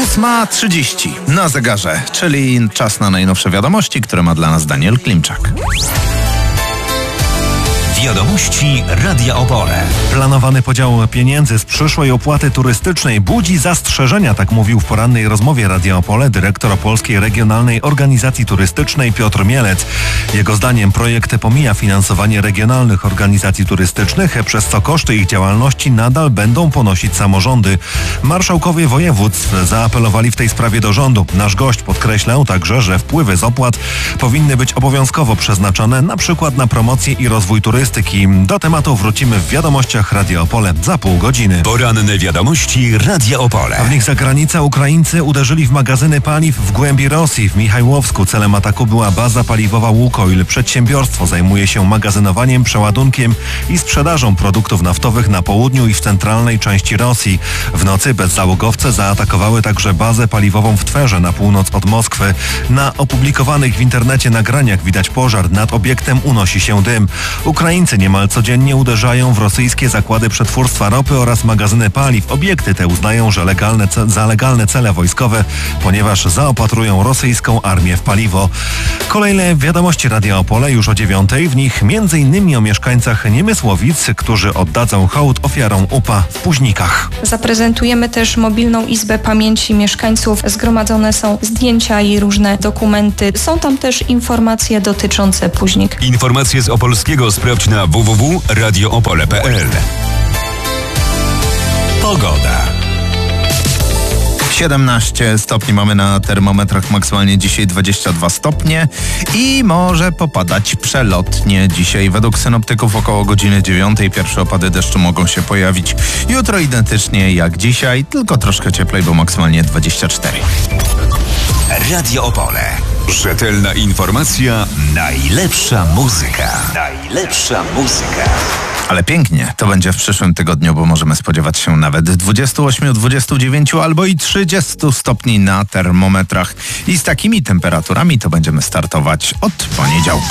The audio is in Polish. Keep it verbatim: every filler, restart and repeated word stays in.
ósma trzydzieści na zegarze, czyli czas na najnowsze wiadomości, które ma dla nas Daniel Klimczak. Wiadomości Radia Opole. Planowany podział pieniędzy z przyszłej opłaty turystycznej budzi zastrzeżenia, tak mówił w porannej rozmowie Radia Opole dyrektor Opolskiej Regionalnej Organizacji Turystycznej Piotr Mielec. Jego zdaniem projekt pomija finansowanie regionalnych organizacji turystycznych, przez co koszty ich działalności nadal będą ponosić samorządy. Marszałkowie województw zaapelowali w tej sprawie do rządu. Nasz gość podkreślał także, że wpływy z opłat powinny być obowiązkowo przeznaczone na przykład na promocję i rozwój turystyki. Do tematu wrócimy w wiadomościach Radia Opole za pół godziny. Poranne wiadomości Radia Opole. A w nich za granicę Ukraińcy uderzyli w magazyny paliw w głębi Rosji. W Michajłowsku celem ataku była baza paliwowa Łukoil. Przedsiębiorstwo zajmuje się magazynowaniem, przeładunkiem i sprzedażą produktów naftowych na południu i w centralnej części Rosji. W nocy bezzałogowce zaatakowały także bazę paliwową w Twerze na północ od Moskwy. Na opublikowanych w internecie nagraniach widać pożar. Nad obiektem unosi się dym. Ukraińcy niemal codziennie uderzają w rosyjskie zakłady przetwórstwa ropy oraz magazyny paliw. Obiekty te uznają że legalne ce- za legalne cele wojskowe, ponieważ zaopatrują rosyjską armię w paliwo. Kolejne wiadomości Radia Opole już o dziewiątej. W nich między innymi o mieszkańcach Niemysłowic, którzy oddadzą hołd ofiarom U P A w Puźnikach. Zaprezentujemy też mobilną izbę pamięci mieszkańców. Zgromadzone są zdjęcia i różne dokumenty. Są tam też informacje dotyczące Puźnik. Informacje z Opolskiego sprawdź na w w w kropka radio opole kropka p l. Pogoda. siedemnaście stopni mamy na termometrach, maksymalnie dzisiaj dwadzieścia dwa stopnie i może popadać przelotnie. Dzisiaj według synoptyków około godziny dziewiątej pierwsze opady deszczu mogą się pojawić. Jutro identycznie jak dzisiaj, tylko troszkę cieplej, bo maksymalnie dwadzieścia cztery. Radio Opole. Rzetelna informacja, najlepsza muzyka. Najlepsza muzyka. Ale pięknie to będzie w przyszłym tygodniu, bo możemy spodziewać się nawet dwudziestu ośmiu, dwudziestu dziewięciu albo i trzydziestu stopni na termometrach. I z takimi temperaturami to będziemy startować od poniedziałku.